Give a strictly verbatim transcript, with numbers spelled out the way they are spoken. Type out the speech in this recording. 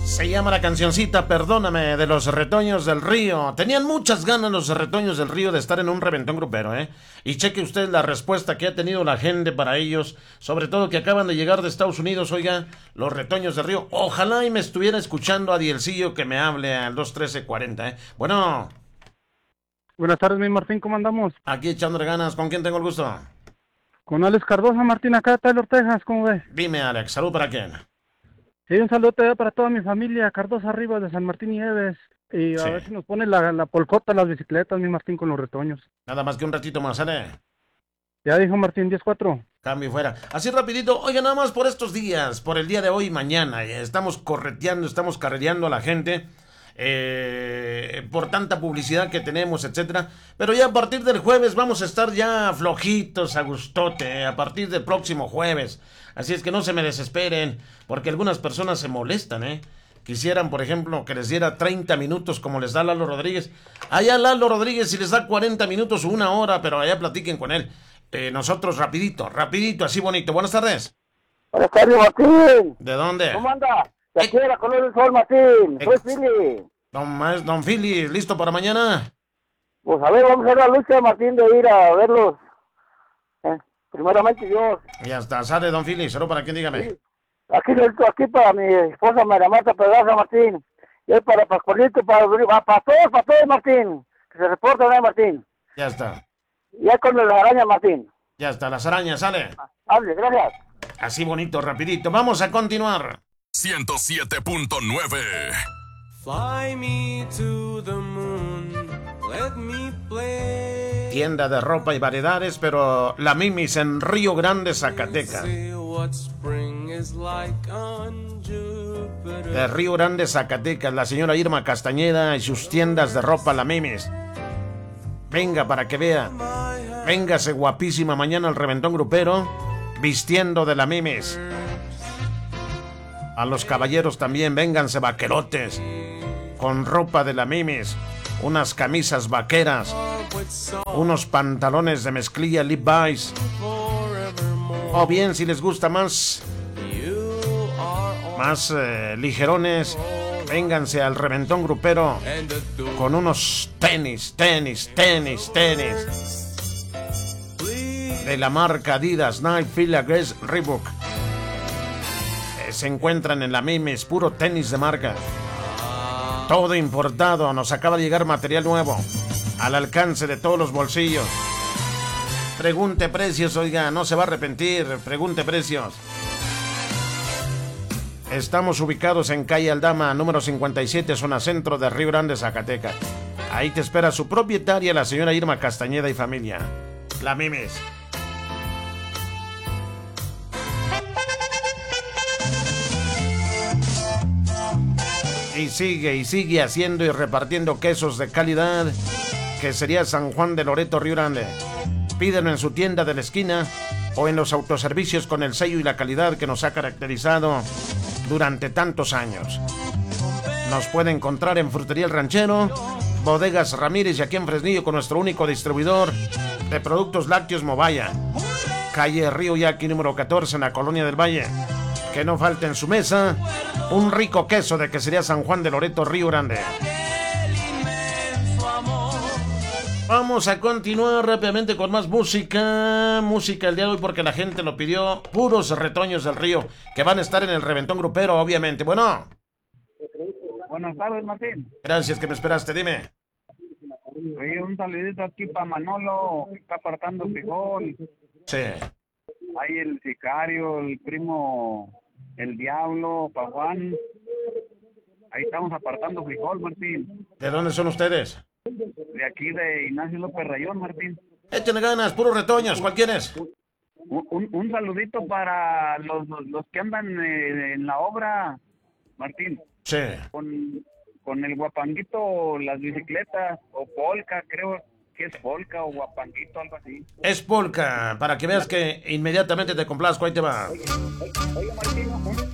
Se llama la cancioncita Perdóname, de los Retoños del Río. Tenían muchas ganas los Retoños del Río de estar en un reventón grupero, ¿eh? Y cheque usted la respuesta que ha tenido la gente para ellos, sobre todo que acaban de llegar de Estados Unidos. Oiga, los Retoños del Río. Ojalá y me estuviera escuchando a Dielcillo que me hable al dos trece cuarenta, ¿eh? Bueno. Buenas tardes, mi Martín, ¿cómo andamos? Aquí echándole ganas. ¿Con quién tengo el gusto? Con Alex Cardosa, Martín, acá, Taylor, Texas, ¿cómo ves? Dime, Alex, ¿salud para quién? Sí, un saludo para toda mi familia, Cardosa arriba de San Martín y Eves. Y a Sí. ver si nos pone la, la polcota las bicicletas, mi Martín, con los retoños. Nada más que un ratito más, ¿sale? Ya dijo Martín, diez cuatro. Cambio fuera. Así rapidito, oiga, nada más por estos días, por el día de hoy y mañana. eh, Estamos correteando, estamos carrereando a la gente. Eh, por tanta publicidad que tenemos, etcétera. Pero ya a partir del jueves vamos a estar ya flojitos, a gustote, eh, a partir del próximo jueves. Así es que no se me desesperen, porque algunas personas se molestan, ¿eh? Quisieran, por ejemplo, que les diera treinta minutos como les da Lalo Rodríguez. Allá Lalo Rodríguez si les da cuarenta minutos o una hora, pero allá platiquen con él. Eh, nosotros rapidito, rapidito, así bonito. Buenas tardes. Buenas tardes, Martín. ¿De dónde? ¿Cómo anda? De Eh. aquí de la Colonia del Sol, Martín. Soy Ex- Fili. Don, Maes- don Philly, ¿listo para mañana? Pues a ver, vamos a hacer la lucha, Martín, de ir a verlos. Eh, primeramente Dios. Ya está, sale don Philly, solo para quien dígame. Sí. Aquí, aquí para mi esposa María Marta Pedraza, Martín. Y ahí para Pascualito, para, para, para todos, para todos, Martín. Que se reporten, ¿eh, Martín? Ya está, Y ahí con la araña, Martín. ya está, las arañas, sale. Hable, gracias. Así bonito, rapidito. Vamos a continuar. ciento siete punto nueve. Fly me to the moon, let me play. Tienda de ropa y variedades, pero la Mimis en Río Grande, Zacatecas. See what spring is like on Jupiter. De Río Grande, Zacatecas, la señora Irma Castañeda y sus tiendas de ropa, la Mimis. Venga para que vea. Véngase guapísima mañana al reventón grupero, vistiendo de la Mimis. A los caballeros también, vénganse vaquerotes, con ropa de la Mimis, unas camisas vaqueras, unos pantalones de mezclilla Levi's, o bien si les gusta más, más eh, ligerones, vénganse al reventón grupero con unos tenis, tenis, tenis, tenis, de la marca Adidas, Nike, Fila, Guess, Reebok. Se encuentran en la Mimis, puro tenis de marca. Todo importado, nos acaba de llegar material nuevo, al alcance de todos los bolsillos. Pregunte precios, oiga, no se va a arrepentir, pregunte precios. Estamos ubicados en calle Aldama, número cincuenta y siete, zona centro de Río Grande, Zacatecas. Ahí te espera su propietaria, la señora Irma Castañeda y familia. La Mimis. Y sigue y sigue haciendo y repartiendo quesos de calidad, que sería San Juan de Loreto, Río Grande. Pídelo en su tienda de la esquina o en los autoservicios con el sello y la calidad que nos ha caracterizado durante tantos años. Nos puede encontrar en Frutería El Ranchero, Bodegas Ramírez y aquí en Fresnillo con nuestro único distribuidor de productos lácteos Movaya. Calle Río Yaqui número catorce en la Colonia del Valle. Que no falte en su mesa un rico queso de quesería San Juan de Loreto, Río Grande. Vamos a continuar rápidamente con más música. Música el día de hoy porque la gente lo pidió. Puros retoños del río que van a estar en el reventón grupero, obviamente. Bueno. Buenas tardes, Martín. Gracias que me esperaste, dime. Oye, un saludito aquí para Manolo, que está apartando frijol. Sí. Hay el sicario, el primo, el diablo, para Juan. Ahí estamos apartando frijol, Martín. ¿De dónde son ustedes? De aquí de Ignacio López Rayón, Martín. Échenle ganas, puros retoños. ¿Cuál quieres? Un, un, un saludito para los, los, los que andan eh, en la obra, Martín. Sí. Con, con el guapanguito, las bicicletas, o polka, creo que es polka o guapanguito, algo así. Es polka, para que veas que inmediatamente te complazco. Ahí te va. Oye, oye, oye Martín, un,